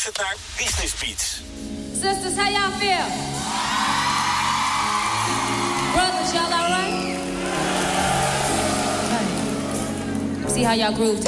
luistert naar Business Beats. Sisters, how y'all feel? Brothers, y'all all right? See how y'all groove